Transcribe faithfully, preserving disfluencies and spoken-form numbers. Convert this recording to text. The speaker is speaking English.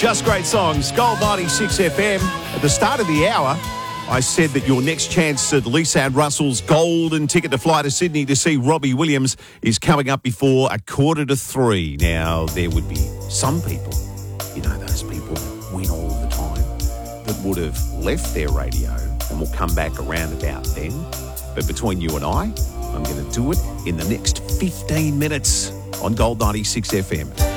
Just great songs. Gold ninety-six F M. At the start of the hour, I said that your next chance at Lisa and Russell's golden ticket to fly to Sydney to see Robbie Williams is coming up before a quarter to three. Now, there would be some people, you know, those people that win all the time, that would have left their radio and will come back around about then. But between you and I, I'm going to do it in the next fifteen minutes on Gold ninety-six F M.